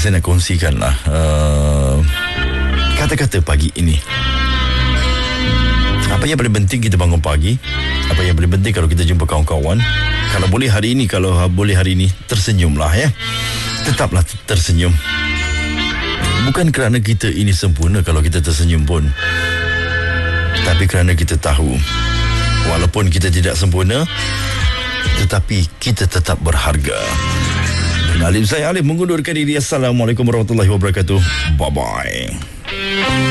saya nak kongsikan lah kata-kata pagi ini. Apa yang paling penting kita bangun pagi? Apa yang paling penting kalau kita jumpa kawan-kawan? Kalau boleh hari ini tersenyumlah ya. Tetaplah tersenyum. Bukan kerana kita ini sempurna kalau kita tersenyum pun, tapi kerana kita tahu walaupun kita tidak sempurna, tetapi kita tetap berharga. Dan Alif, saya Alif mengundurkan diri. Assalamualaikum warahmatullahi wabarakatuh. Bye-bye.